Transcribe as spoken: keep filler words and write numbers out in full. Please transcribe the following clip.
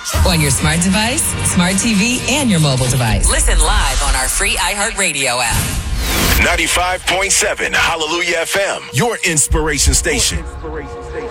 On your smart device, smart T V, and your mobile device. Listen live on our free iHeartRadio app. ninety-five point seven Hallelujah F M, your inspiration station.